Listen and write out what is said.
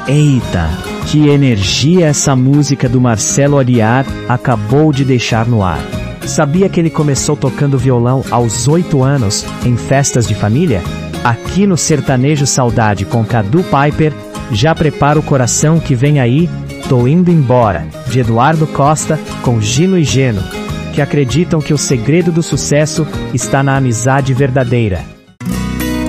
Eita, que energia essa música do Marcelo Aguiar acabou de deixar no ar. Sabia que ele começou tocando violão aos 8 anos, em festas de família? Aqui no Sertanejo Saudade com Cadu Piper, já prepara o coração que vem aí, Tô Indo Embora, de Eduardo Costa, com Gino e Geno, que acreditam que o segredo do sucesso está na amizade verdadeira.